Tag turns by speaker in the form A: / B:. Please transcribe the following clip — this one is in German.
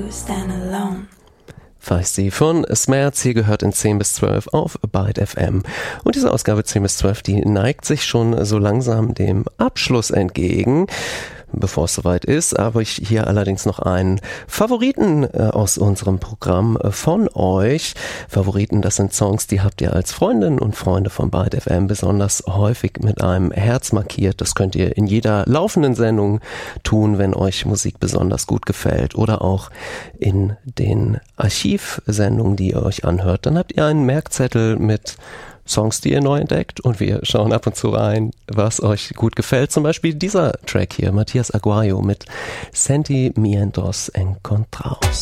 A: stand alone.
B: Feisty von Smerz, hier gehört in 10 bis 12 auf Byte FM. Und diese Ausgabe 10 bis 12, die neigt sich schon so langsam dem Abschluss entgegen. Bevor es soweit ist, habe ich hier allerdings noch einen Favoriten aus unserem Programm von euch. Favoriten, das sind Songs, die habt ihr als Freundinnen und Freunde von Byte FM besonders häufig mit einem Herz markiert. Das könnt ihr in jeder laufenden Sendung tun, wenn euch Musik besonders gut gefällt, oder auch in den Archivsendungen, die ihr euch anhört. Dann habt ihr einen Merkzettel mit Songs, die ihr neu entdeckt, und wir schauen ab und zu rein, was euch gut gefällt. Zum Beispiel dieser Track hier, Matías Aguayo mit Sentimientos Encontrados.